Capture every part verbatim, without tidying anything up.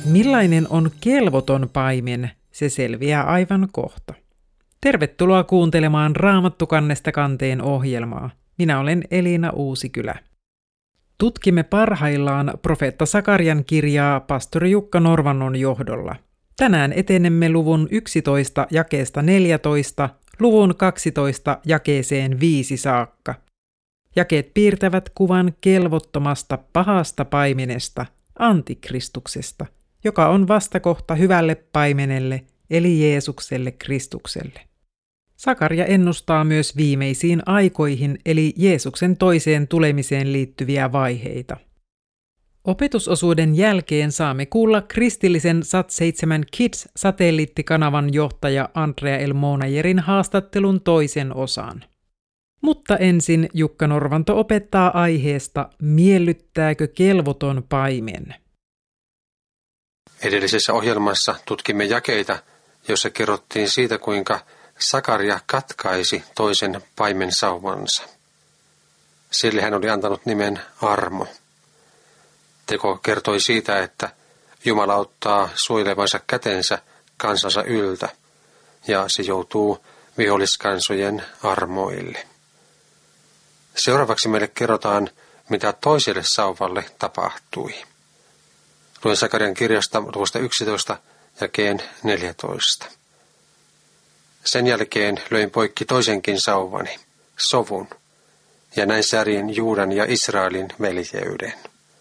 Millainen on kelvoton paimen, se selviää aivan kohta. Tervetuloa kuuntelemaan Raamattu kannesta kanteen ohjelmaa. Minä olen Elina Uusikylä. Tutkimme parhaillaan profeetta Sakarian kirjaa pastori Jukka Norvannon johdolla. Tänään etenemme luvun yksitoista jakeesta neljätoista, luvun kaksitoista jakeeseen viisi saakka. Jakeet piirtävät kuvan kelvottomasta pahasta paimenesta, antikristuksesta, joka on vastakohta hyvälle paimenelle, eli Jeesukselle Kristukselle. Sakaria ennustaa myös viimeisiin aikoihin, eli Jeesuksen toiseen tulemiseen liittyviä vaiheita. Opetusosuuden jälkeen saamme kuulla kristillisen Sat seitsemän Kids-satelliittikanavan johtaja Andrea Elmonajerin haastattelun toisen osan. Mutta ensin Jukka Norvanto opettaa aiheesta Miellyttääkö kelvoton paimen? Edellisessä ohjelmassa tutkimme jakeita, joissa kerrottiin siitä, kuinka Sakaria katkaisi toisen paimen sauvansa. Sille hän oli antanut nimen Armo. Teko kertoi siitä, että Jumala ottaa suojelevansa kätensä kansansa yltä, ja se joutuu viholliskansojen armoille. Seuraavaksi meille kerrotaan, mitä toiselle sauvalle tapahtui. Luen Sakarian kirjasta luvusta yksitoista jakeen neljätoista. Sen jälkeen löin poikki toisenkin sauvani, sovun, ja näin särjin Juudan ja Israelin veljeyden.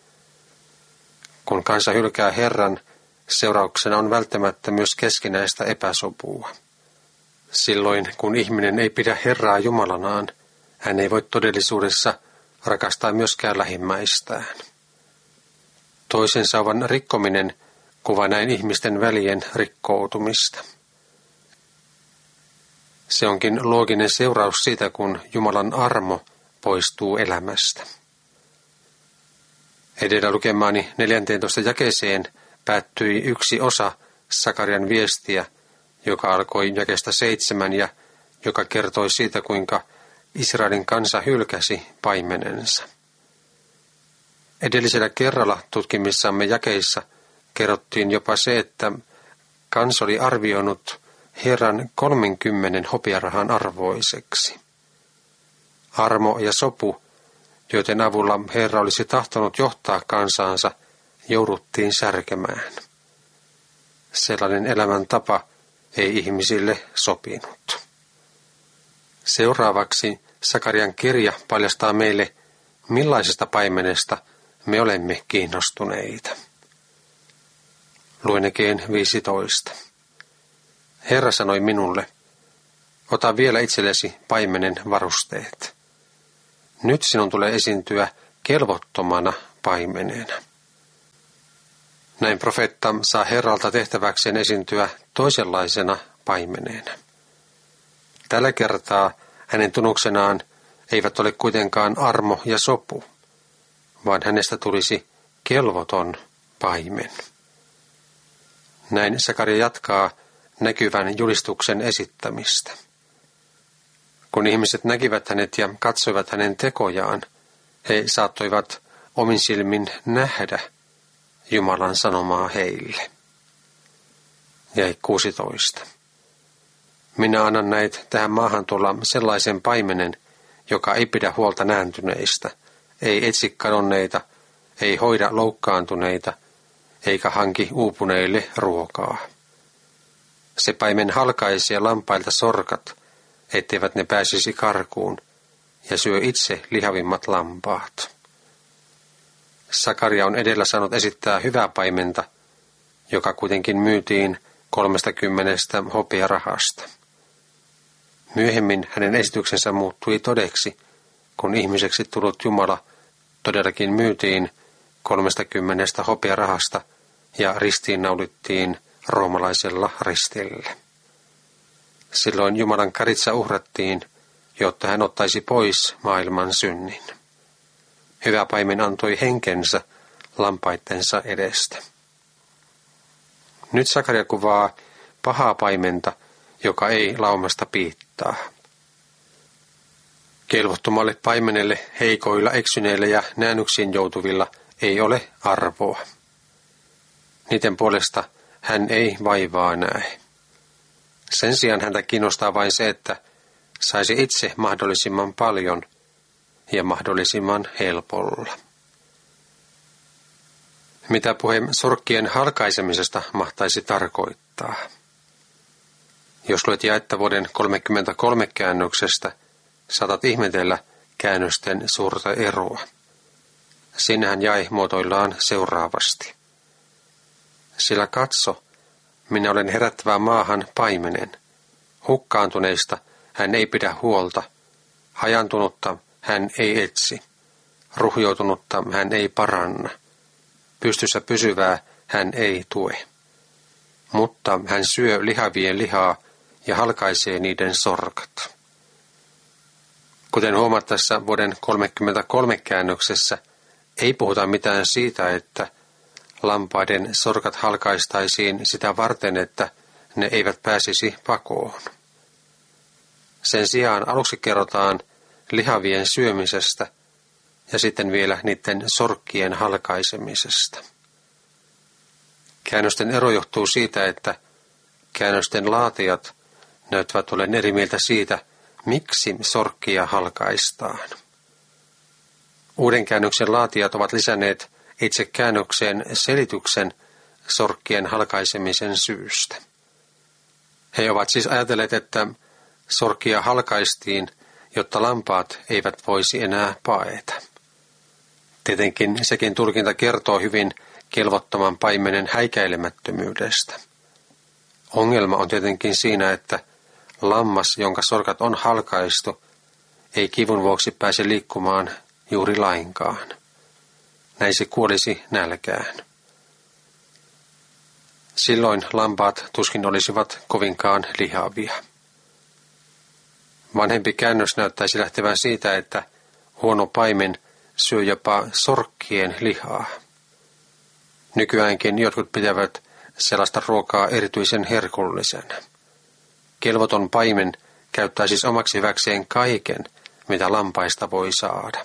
Kun kansa hylkää Herran, seurauksena on välttämättä myös keskinäistä epäsopua. Silloin, kun ihminen ei pidä Herraa Jumalanaan, hän ei voi todellisuudessa rakastaa myöskään lähimmäistään. Toisen sauvan rikkominen kuvaa näin ihmisten välien rikkoutumista. Se onkin looginen seuraus siitä, kun Jumalan armo poistuu elämästä. Edellä lukemaani neljänteentoista jakeeseen päättyi yksi osa Sakarian viestiä, joka alkoi jakeesta seitsemän ja joka kertoi siitä, kuinka Israelin kansa hylkäsi paimenensa. Edellisellä kerralla tutkimissamme jakeissa kerrottiin jopa se, että kansa oli arvioinut Herran kolmenkymmenen hopearahan arvoiseksi. Armo ja sopu, joiden avulla Herra olisi tahtonut johtaa kansaansa, jouduttiin särkemään. Sellainen elämäntapa ei ihmisille sopinut. Seuraavaksi Sakarian kirja paljastaa meille, millaisesta paimenesta me olemme kiinnostuneita. Luen jakeen viisitoista. Herra sanoi minulle, ota vielä itsellesi paimenen varusteet. Nyt sinun tulee esiintyä kelvottomana paimenena. Näin profeetta saa Herralta tehtäväkseen esiintyä toisenlaisena paimeneena. Tällä kertaa hänen tunnuksenaan eivät ole kuitenkaan armo ja sopu, vaan hänestä tulisi kelvoton paimen. Näin Sakaria jatkaa näkyvän julistuksen esittämistä. Kun ihmiset näkivät hänet ja katsoivat hänen tekojaan, he saattoivat omin silmin nähdä Jumalan sanomaa heille. Jäi kuusitoista. Minä annan näitä tähän maahan tulla sellaisen paimenen, joka ei pidä huolta nääntyneistä, ei etsi kadonneita, ei hoida loukkaantuneita, eikä hanki uupuneille ruokaa. Se paimen halkaisee lampailta sorkat, etteivät ne pääsisi karkuun, ja syö itse lihavimmat lampaat. Sakaria on edellä saanut esittää hyvää paimenta, joka kuitenkin myytiin kolmestakymmenestä hopearahasta. Myöhemmin hänen esityksensä muuttui todeksi, kun ihmiseksi tullut Jumala todellakin myytiin kolmestakymmenestä hopearahasta ja ristiinnaulittiin roomalaisella ristillä. Silloin Jumalan karitsa uhrattiin, jotta hän ottaisi pois maailman synnin. Hyvä paimen antoi henkensä lampaittensa edestä. Nyt Sakaria kuvaa pahaa paimenta, joka ei laumasta piittaa. Kelvottomalle paimenelle, heikoilla, eksyneillä ja näännyksiin joutuvilla ei ole arvoa. Niiden puolesta hän ei vaivaa näe. Sen sijaan häntä kiinnostaa vain se, että saisi itse mahdollisimman paljon ja mahdollisimman helpolla. Mitä puhe sorkkien halkaisemisesta mahtaisi tarkoittaa? Jos luet jaetta vuoden kolmekymmentäkolme käännöksestä, saatat ihmetellä käännösten suurta eroa. Siinähän jae muotoillaan seuraavasti. Sillä katso, minä olen herättävä maahan paimenen. Hukkaantuneista hän ei pidä huolta, hajantunutta hän ei etsi, ruhjoutunutta hän ei paranna, pystyssä pysyvää hän ei tue. Mutta hän syö lihavien lihaa ja halkaisee niiden sorkat. Kuten huomaat tässä vuoden kolmekymmentäkolme käännöksessä, ei puhuta mitään siitä, että lampaiden sorkat halkaistaisiin sitä varten, että ne eivät pääsisi pakoon. Sen sijaan aluksi kerrotaan lihavien syömisestä ja sitten vielä niiden sorkkien halkaisemisesta. Käännösten ero johtuu siitä, että käännösten laatijat näyttävät olleen eri mieltä siitä, miksi sorkkia halkaistaan. Uuden käännöksen laatijat ovat lisänneet itse käännökseen selityksen sorkkien halkaisemisen syystä. He ovat siis ajatelleet, että sorkkia halkaistiin, jotta lampaat eivät voisi enää paeta. Tietenkin sekin tulkinta kertoo hyvin kelvottoman paimenen häikäilemättömyydestä. Ongelma on tietenkin siinä, että lammas, jonka sorkat on halkaistu, ei kivun vuoksi pääse liikkumaan juuri lainkaan. Näin se kuolisi nälkään. Silloin lampaat tuskin olisivat kovinkaan lihavia. Vanhempi käännös näyttäisi lähtevän siitä, että huono paimen syö jopa sorkkien lihaa. Nykyäänkin jotkut pitävät sellaista ruokaa erityisen herkullisena. Kelvoton paimen käyttää siis omaksi hyväkseen kaiken, mitä lampaista voi saada.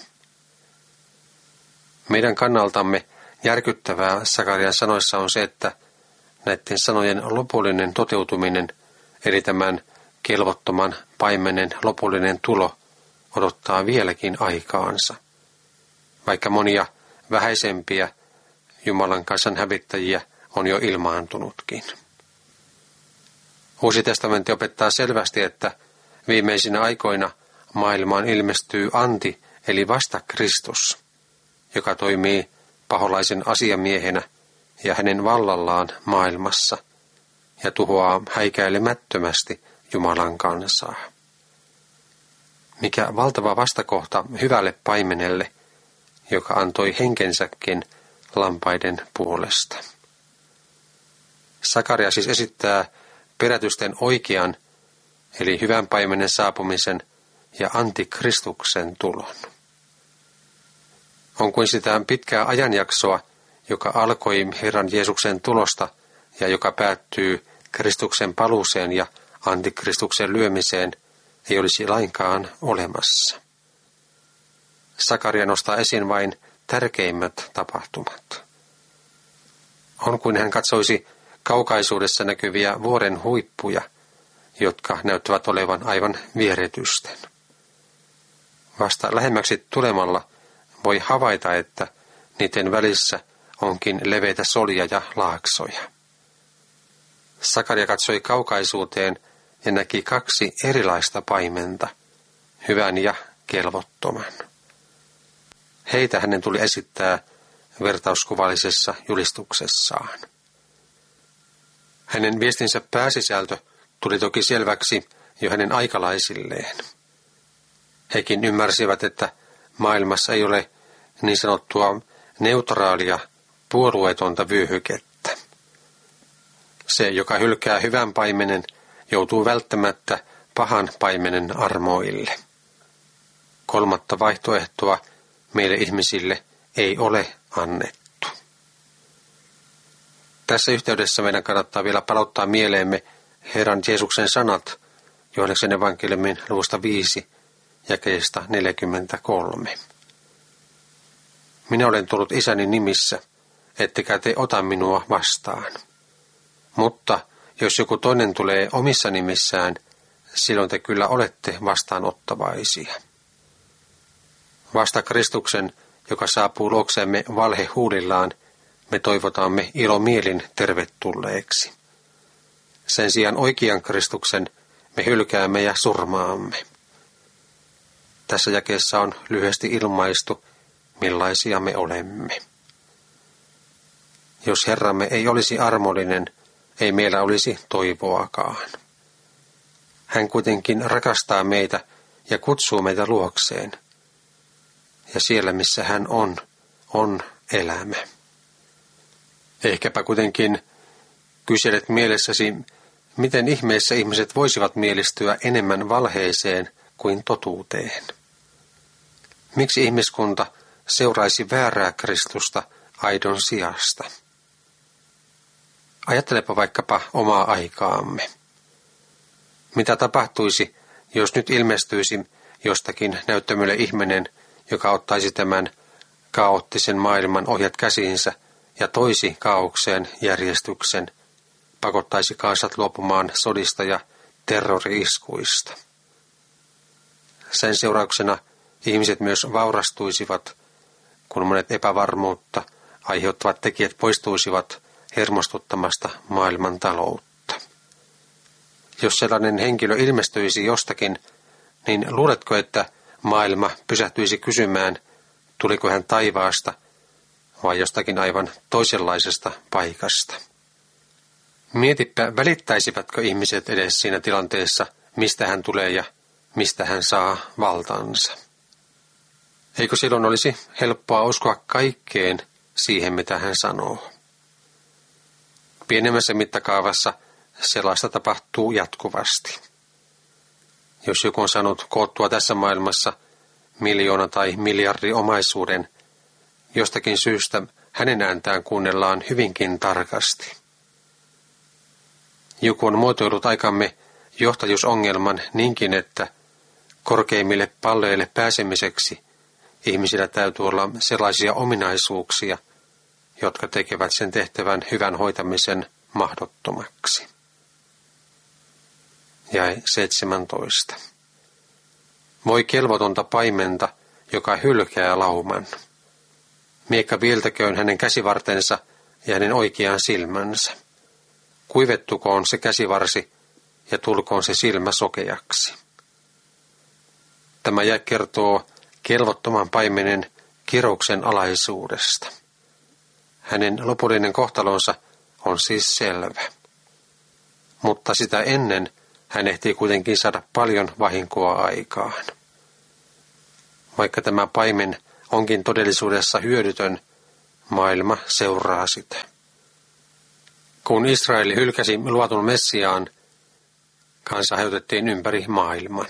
Meidän kannaltamme järkyttävää Sakarian sanoissa on se, että näiden sanojen lopullinen toteutuminen, eli tämän kelvottoman paimenen lopullinen tulo, odottaa vieläkin aikaansa. Vaikka monia vähäisempiä Jumalan kansan hävittäjiä on jo ilmaantunutkin. Uusi testamentti opettaa selvästi, että viimeisinä aikoina maailmaan ilmestyy anti, eli vasta Kristus, joka toimii paholaisen asiamiehenä ja hänen vallallaan maailmassa ja tuhoaa häikäilemättömästi Jumalan kansaa. Mikä valtava vastakohta hyvälle paimenelle, joka antoi henkensäkin lampaiden puolesta. Sakaria siis esittää perätysten oikean, eli hyvän paimenen saapumisen ja antikristuksen tulon. On kuin sitä pitkää ajanjaksoa, joka alkoi Herran Jeesuksen tulosta ja joka päättyy Kristuksen paluuseen ja antikristuksen lyömiseen, ei olisi lainkaan olemassa. Sakaria nostaa esiin vain tärkeimmät tapahtumat. On kuin hän katsoisi kaukaisuudessa näkyviä vuoren huippuja, jotka näyttävät olevan aivan vieretysten. Vasta lähemmäksi tulemalla voi havaita, että niiden välissä onkin leveitä solia ja laaksoja. Sakaria katsoi kaukaisuuteen ja näki kaksi erilaista paimenta, hyvän ja kelvottoman. Heitä hänen tuli esittää vertauskuvallisessa julistuksessaan. Hänen viestinsä pääsisältö tuli toki selväksi jo hänen aikalaisilleen. Hekin ymmärsivät, että maailmassa ei ole niin sanottua neutraalia, puolueetonta vyöhykettä. Se, joka hylkää hyvän paimenen, joutuu välttämättä pahan paimenen armoille. Kolmatta vaihtoehtoa meille ihmisille ei ole annettu. Tässä yhteydessä meidän kannattaa vielä palauttaa mieleemme Herran Jeesuksen sanat Johanneksen evankeliumin luvusta viisi jakeesta neljäkymmentäkolme. Minä olen tullut isäni nimissä, ettekä te ota minua vastaan. Mutta jos joku toinen tulee omissa nimissään, silloin te kyllä olette vastaanottavaisia. Vasta Kristuksen, joka saapuu luoksemme valhehuulillaan, me toivotamme ilomielin tervetulleeksi. Sen sijaan oikean Kristuksen me hylkäämme ja surmaamme. Tässä jakeessa on lyhyesti ilmaistu, millaisia me olemme. Jos Herramme ei olisi armollinen, ei meillä olisi toivoakaan. Hän kuitenkin rakastaa meitä ja kutsuu meitä luokseen. Ja siellä, missä hän on, on elämä. Ehkäpä kuitenkin kyselet mielessäsi, miten ihmeessä ihmiset voisivat mielistyä enemmän valheeseen kuin totuuteen. Miksi ihmiskunta seuraisi väärää Kristusta aidon sijasta? Ajattelepa vaikkapa omaa aikaamme. Mitä tapahtuisi, jos nyt ilmestyisi jostakin näyttämölle ihminen, joka ottaisi tämän kaoottisen maailman ohjat käsiinsä ja toisi kaaukseen järjestyksen, pakottaisi kansat luopumaan sodista ja terrori-iskuista. Sen seurauksena ihmiset myös vaurastuisivat, kun monet epävarmuutta aiheuttavat tekijät poistuisivat hermostuttamasta maailman taloutta. Jos sellainen henkilö ilmestyisi jostakin, niin luuletko, että maailma pysähtyisi kysymään, tuliko hän taivaasta vai jostakin aivan toisenlaisesta paikasta? Mietipä, välittäisivätkö ihmiset edes siinä tilanteessa, mistä hän tulee ja mistä hän saa valtansa. Eikö silloin olisi helppoa uskoa kaikkeen siihen, mitä hän sanoo? Pienemmässä mittakaavassa sellaista tapahtuu jatkuvasti. Jos joku on saanut koottua tässä maailmassa miljoona tai miljardi omaisuuden, jostakin syystä hänen ääntään kuunnellaan hyvinkin tarkasti. Joku on muotoillut aikamme johtajuusongelman niinkin, että korkeimmille palleille pääsemiseksi ihmisillä täytyy olla sellaisia ominaisuuksia, jotka tekevät sen tehtävän hyvän hoitamisen mahdottomaksi. Jae seitsemäntoista. Voi kelvotonta paimenta, joka hylkää lauman. Miekka viiltäköön hänen käsivartensa ja hänen oikean silmänsä. Kuivettukoon se käsivarsi ja tulkoon se silmä sokeaksi. Tämä jae kertoo kelvottoman paimenen kirouksen alaisuudesta. Hänen lopullinen kohtalonsa on siis selvä. Mutta sitä ennen hän ehtii kuitenkin saada paljon vahinkoa aikaan. Vaikka tämä paimen onkin todellisuudessa hyödytön, maailma seuraa sitä. Kun Israel hylkäsi luvatun Messiaan, kansa hajotettiin ympäri maailman.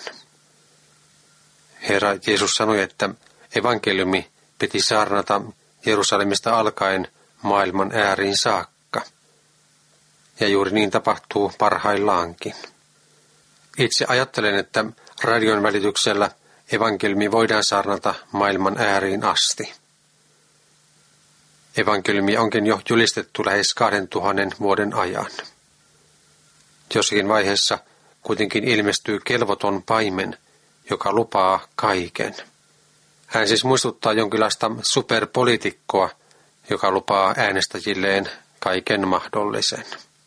Herra Jeesus sanoi, että evankeliumi piti saarnata Jerusalemista alkaen maailman ääriin saakka. Ja juuri niin tapahtuu parhaillaankin. Itse ajattelen, että radion välityksellä evankeliumi voidaan saarnata maailman ääriin asti. Evankeliumi onkin jo julistettu lähes kahden tuhannen vuoden ajan. Jossakin vaiheessa kuitenkin ilmestyy kelvoton paimen, joka lupaa kaiken. Hän siis muistuttaa jonkinlaista superpoliitikkoa, joka lupaa äänestäjilleen kaiken mahdollisen.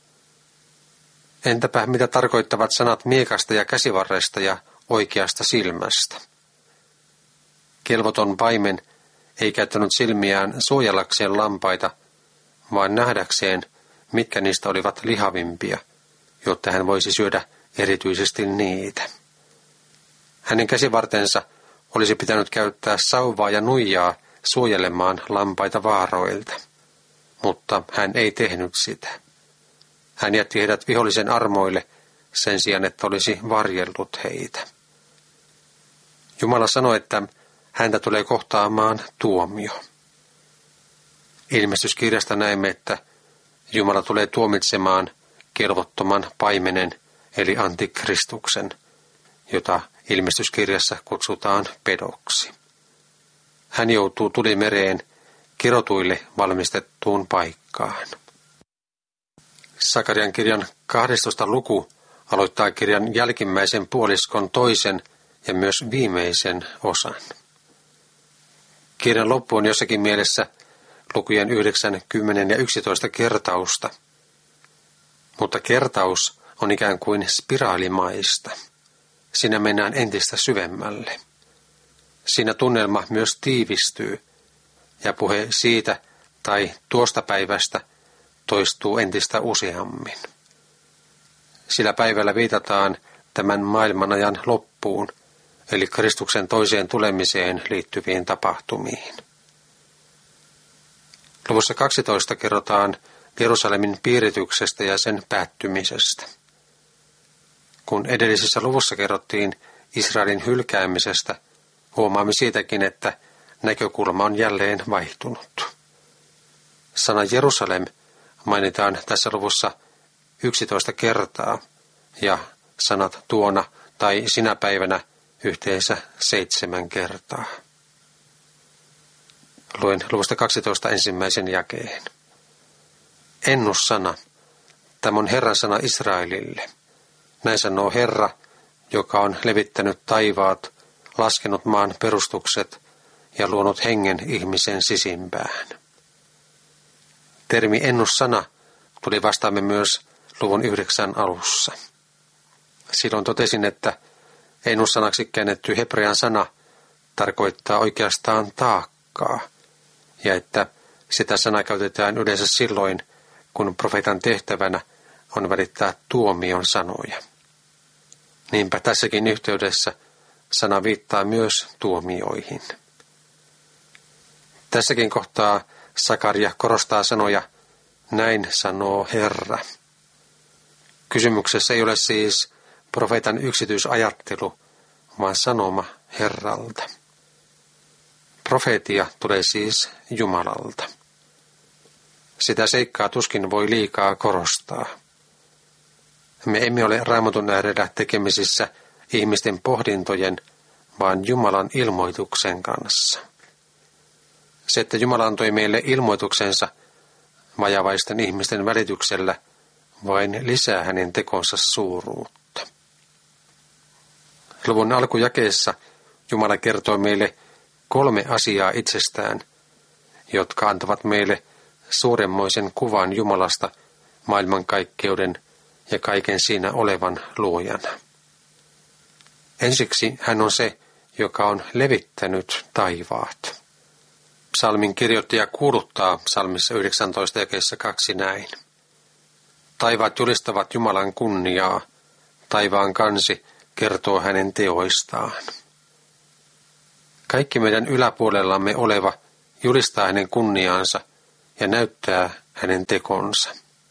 Entäpä mitä tarkoittavat sanat miekasta ja käsivarresta ja oikeasta silmästä? Kelvoton paimen ei käyttänyt silmiään suojellakseen lampaita, vaan nähdäkseen, mitkä niistä olivat lihavimpia, jotta hän voisi syödä erityisesti niitä. Hänen käsivartensa olisi pitänyt käyttää sauvaa ja nuijaa suojelemaan lampaita vaaroilta, mutta hän ei tehnyt sitä. Hän jätti heidät vihollisen armoille sen sijaan, että olisi varjellut heitä. Jumala sanoi, että häntä tulee kohtaamaan tuomio. Ilmestyskirjasta näemme, että Jumala tulee tuomitsemaan kelvottoman paimenen eli antikristuksen, jota ilmestyskirjassa kutsutaan pedoksi. Hän joutuu tulimereen kirotuille valmistettuun paikkaan. Sakarian kirjan kahdestoista luku aloittaa kirjan jälkimmäisen puoliskon toisen ja myös viimeisen osan. Kirjan loppu on jossakin mielessä lukujen yhdeksän, kymmenen ja yksitoista kertausta, mutta kertaus on ikään kuin spiraalimaista. Siinä mennään entistä syvemmälle. Siinä tunnelma myös tiivistyy ja puhe siitä tai tuosta päivästä toistuu entistä useammin. Sillä päivällä viitataan tämän maailmanajan loppuun, eli Kristuksen toiseen tulemiseen liittyviin tapahtumiin. Luvussa kaksitoista kerrotaan Jerusalemin piirityksestä ja sen päättymisestä. Kun edellisessä luvussa kerrottiin Israelin hylkäämisestä, huomaamme siitäkin, että näkökulma on jälleen vaihtunut. Sana Jerusalem mainitaan tässä luvussa yksitoista kertaa ja sanat tuona tai sinä päivänä yhteensä seitsemän kertaa. Luen luvusta kaksitoista ensimmäisen jakeen. Ennussana. Tämä on Herran sana Israelille. Näin sanoo Herra, joka on levittänyt taivaat, laskenut maan perustukset ja luonut hengen ihmisen sisimpään. Termi ennussana tuli vastaamme myös luvun yhdeksän alussa. Silloin totesin, että ennussanaksi käännetty hebrean sana tarkoittaa oikeastaan taakkaa, ja että sitä sanaa käytetään yleensä silloin, kun profeetan tehtävänä on välittää tuomion sanoja. Niinpä tässäkin yhteydessä sana viittaa myös tuomioihin. Tässäkin kohtaa Sakaria korostaa sanoja, näin sanoo Herra. Kysymyksessä ei ole siis profeetan yksityisajattelu, vaan sanoma Herralta. Profeetia tulee siis Jumalalta. Sitä seikkaa tuskin voi liikaa korostaa. Me emme ole Raamatun äärellä tekemisissä ihmisten pohdintojen, vaan Jumalan ilmoituksen kanssa. Se, että Jumala antoi meille ilmoituksensa vajavaisten ihmisten välityksellä, vain lisää hänen tekonsa suuruutta. Luvun alkujakeessa Jumala kertoo meille kolme asiaa itsestään, jotka antavat meille suuremmoisen kuvan Jumalasta maailmankaikkeuden ja kaiken siinä olevan luojana. Ensiksi hän on se, joka on levittänyt taivaat. Psalmin kirjoittaja kuuluttaa psalmissa yhdeksäntoista jakeessa kaksi näin. Taivaat julistavat Jumalan kunniaa, taivaan kansi kertoo hänen teoistaan. Kaikki meidän yläpuolellamme oleva julistaa hänen kunniaansa ja näyttää hänen tekonsa.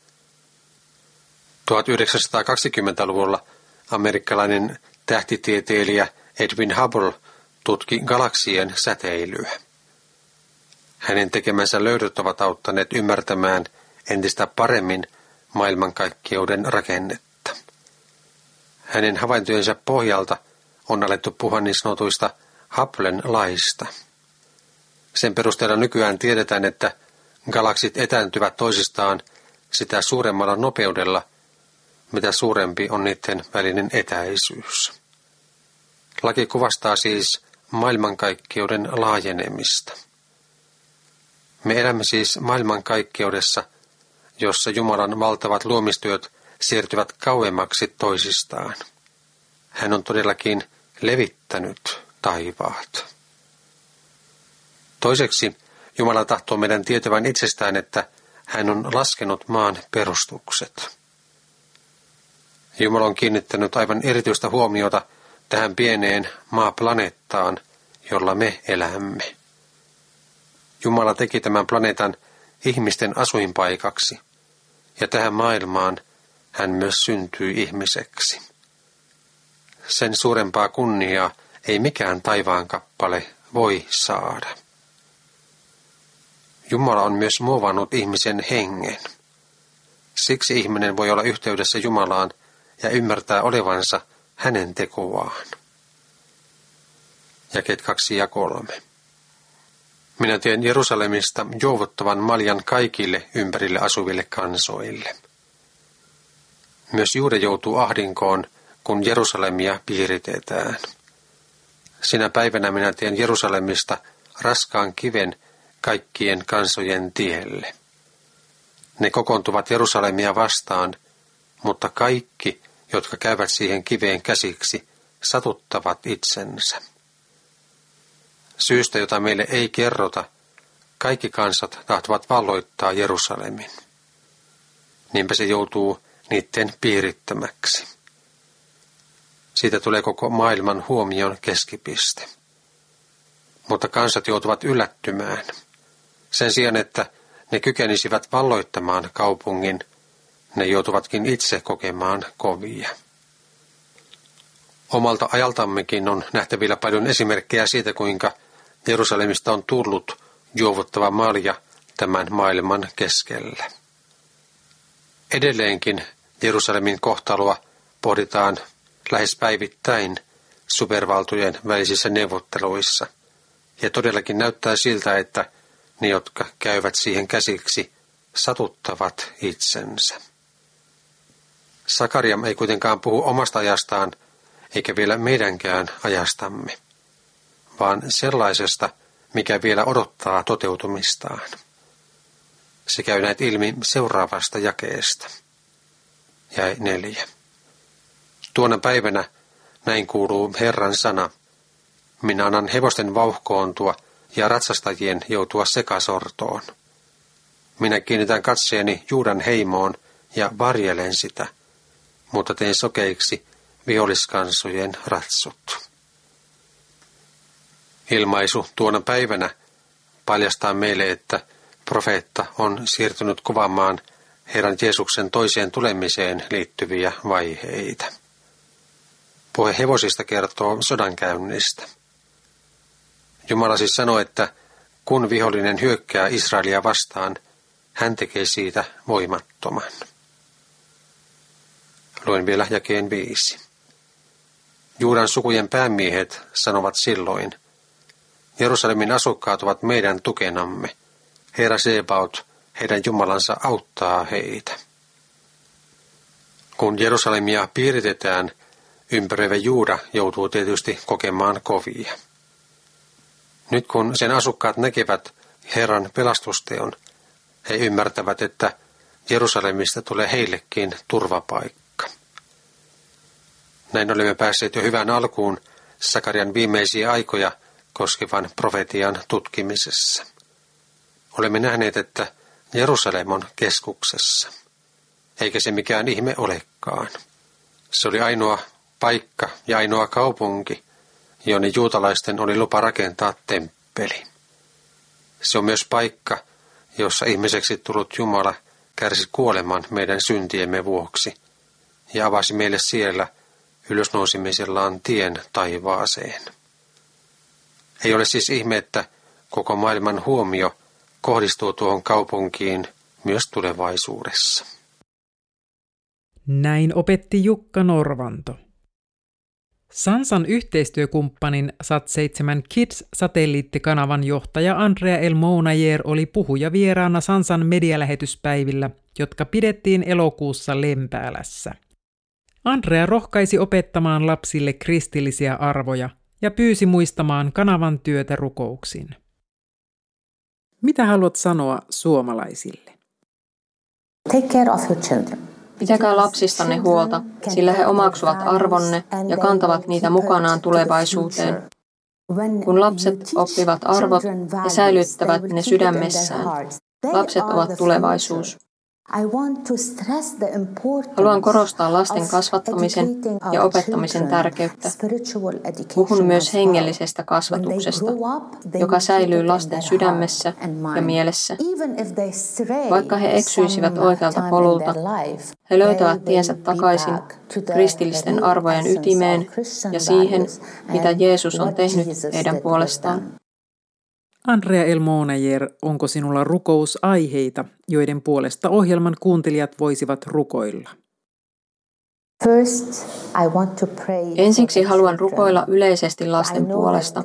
tuhatyhdeksänsataakaksikymmentäluvulla amerikkalainen tähtitieteilijä Edwin Hubble tutki galaksien säteilyä. Hänen tekemänsä löydöt ovat auttaneet ymmärtämään entistä paremmin maailmankaikkeuden rakennetta. Hänen havaintojensa pohjalta on alettu puhua niin sanotuista Hubblen laista. Sen perusteella nykyään tiedetään, että galaksit etääntyvät toisistaan sitä suuremmalla nopeudella, mitä suurempi on niiden välinen etäisyys. Laki kuvastaa siis maailmankaikkeuden laajenemista. Me elämme siis maailmankaikkeudessa, jossa Jumalan valtavat luomistyöt siirtyvät kauemmaksi toisistaan. Hän on todellakin levittänyt taivaat. Toiseksi Jumala tahtoo meidän tietävän itsestään, että hän on laskenut maan perustukset. Jumala on kiinnittänyt aivan erityistä huomiota tähän pieneen maaplaneettaan, jolla me elämme. Jumala teki tämän planeetan ihmisten asuinpaikaksi, ja tähän maailmaan hän myös syntyi ihmiseksi. Sen suurempaa kunniaa ei mikään taivaan kappale voi saada. Jumala on myös muovannut ihmisen hengen. Siksi ihminen voi olla yhteydessä Jumalaan ja ymmärtää olevansa hänen tekoaan. Jakeet kaksi ja kolme. Minä teen Jerusalemista juovuttavan maljan kaikille ympärille asuville kansoille. Myös Juuda joutuu ahdinkoon, kun Jerusalemia piiritetään. Sinä päivänä minä teen Jerusalemista raskaan kiven kaikkien kansojen tielle. Ne kokoontuvat Jerusalemia vastaan, mutta kaikki, jotka käyvät siihen kiveen käsiksi, satuttavat itsensä. Syystä, jota meille ei kerrota, kaikki kansat tahtovat valloittaa Jerusalemin. Niinpä se joutuu niiden piirittämäksi. Siitä tulee koko maailman huomion keskipiste. Mutta kansat joutuvat yllättymään. Sen sijaan, että ne kykenisivät valloittamaan kaupungin, ne joutuvatkin itse kokemaan kovia. Omalta ajaltammekin on nähtävillä paljon esimerkkejä siitä, kuinka Jerusalemista on tullut juovuttava malja tämän maailman keskellä. Edelleenkin Jerusalemin kohtaloa pohditaan lähes päivittäin supervaltojen välisissä neuvotteluissa, ja todellakin näyttää siltä, että ne, jotka käyvät siihen käsiksi, satuttavat itsensä. Sakaria ei kuitenkaan puhu omasta ajastaan, eikä vielä meidänkään ajastamme, vaan sellaisesta, mikä vielä odottaa toteutumistaan. Se käy näet ilmi seuraavasta jakeesta. Jäi neljä. Tuona päivänä näin kuuluu Herran sana. Minä annan hevosten vauhkoontua ja ratsastajien joutua sekasortoon. Minä kiinnitän katseeni Juudan heimoon ja varjelen sitä, mutta teen sokeiksi viholliskansojen ratsut. Ilmaisu tuona päivänä paljastaa meille, että profeetta on siirtynyt kuvaamaan Herran Jeesuksen toiseen tulemiseen liittyviä vaiheita. Puhe hevosista kertoo sodankäynnistä. Jumala siis sanoo, että kun vihollinen hyökkää Israelia vastaan, hän tekee siitä voimattoman. Luen vielä jakeen viisi. Juudan sukujen päämiehet sanovat silloin, Jerusalemin asukkaat ovat meidän tukenamme. Herra Sebaot, heidän Jumalansa, auttaa heitä. Kun Jerusalemia piiritetään, ympäröivä Juuda joutuu tietysti kokemaan kovia. Nyt kun sen asukkaat näkevät Herran pelastusteon, he ymmärtävät, että Jerusalemista tulee heillekin turvapaikka. Näin olemme päässeet jo hyvään alkuun Sakarian viimeisiä aikoja koskevan profetian tutkimisessa. Olemme nähneet, että Jerusalem on keskuksessa, eikä se mikään ihme olekaan. Se oli ainoa paikka ja ainoa kaupunki, jonne juutalaisten oli lupa rakentaa temppeli. Se on myös paikka, jossa ihmiseksi tullut Jumala kärsi kuoleman meidän syntiemme vuoksi ja avasi meille siellä ylösnousimisellaan tien taivaaseen. Ei ole siis ihme, että koko maailman huomio kohdistuu tuohon kaupunkiin myös tulevaisuudessa. Näin opetti Jukka Norvanto. Sansan yhteistyökumppanin Sat seitsemän Kids-satelliittikanavan johtaja Andrea El Mounayer oli puhuja vieraana Sansan medialähetyspäivillä, jotka pidettiin elokuussa Lempäälässä. Andrea rohkaisi opettamaan lapsille kristillisiä arvoja ja pyysi muistamaan kanavan työtä rukouksin. Mitä haluat sanoa suomalaisille? Take care of your children. Pitäkää lapsistanne huolta, sillä he omaksuvat arvonne ja kantavat niitä mukanaan tulevaisuuteen. Kun lapset oppivat arvot ja säilyttävät ne sydämessään, lapset ovat tulevaisuus. Haluan korostaa lasten kasvattamisen ja opettamisen tärkeyttä. Puhun myös hengellisestä kasvatuksesta, joka säilyy lasten sydämessä ja mielessä. Vaikka he eksyisivät oikealta polulta, he löytävät tiensä takaisin kristillisten arvojen ytimeen ja siihen, mitä Jeesus on tehnyt heidän puolestaan. Andrea El Mounayer, onko sinulla rukousaiheita, joiden puolesta ohjelman kuuntelijat voisivat rukoilla? First, I want to pray Ensiksi haluan rukoilla yleisesti lasten puolesta.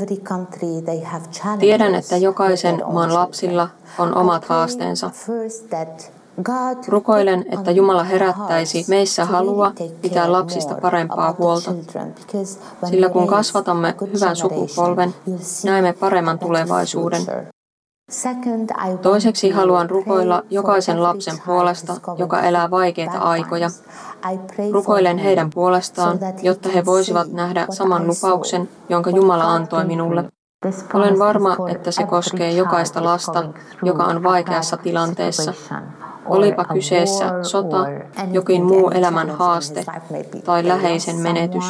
Tiedän, että jokaisen maan lapsilla on omat haasteensa. Rukoilen, että Jumala herättäisi meissä halua pitää lapsista parempaa huolta, sillä kun kasvatamme hyvän sukupolven, näemme paremman tulevaisuuden. Toiseksi haluan rukoilla jokaisen lapsen puolesta, joka elää vaikeita aikoja. Rukoilen heidän puolestaan, jotta he voisivat nähdä saman lupauksen, jonka Jumala antoi minulle. Olen varma, että se koskee jokaista lasta, joka on vaikeassa tilanteessa. Olipa kyseessä sota, jokin muu elämän haaste tai läheisen menetys.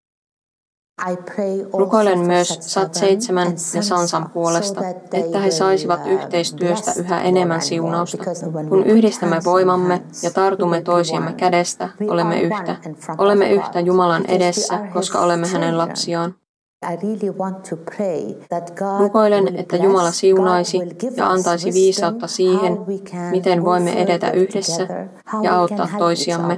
Rukoilen myös Sat seitsemän ja Sansan puolesta, että he saisivat yhteistyöstä yhä enemmän siunausta. Kun yhdistämme voimamme ja tartumme toisiamme kädestä, olemme yhtä. Olemme yhtä Jumalan edessä, koska olemme hänen lapsiaan. Rukoilen, että Jumala siunaisi ja antaisi viisautta siihen, miten voimme edetä yhdessä ja auttaa toisiamme.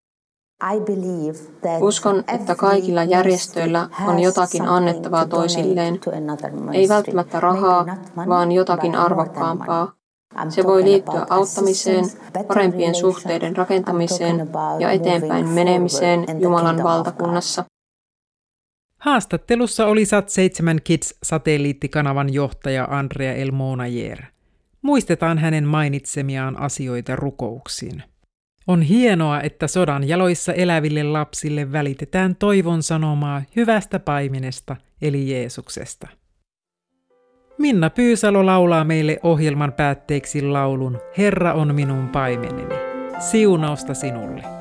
Uskon, että kaikilla järjestöillä on jotakin annettavaa toisilleen. Ei välttämättä rahaa, vaan jotakin arvokkaampaa. Se voi liittyä auttamiseen, parempien suhteiden rakentamiseen ja eteenpäin menemiseen Jumalan valtakunnassa. Haastattelussa oli Sat seitsemän Kids-satelliittikanavan johtaja Andrea El Monayer. Muistetaan hänen mainitsemiaan asioita rukouksiin. On hienoa, että sodan jaloissa eläville lapsille välitetään toivon sanomaa hyvästä paimenesta eli Jeesuksesta. Minna Pyysalo laulaa meille ohjelman päätteeksi laulun Herra on minun paimeneni. Siunausta sinulle.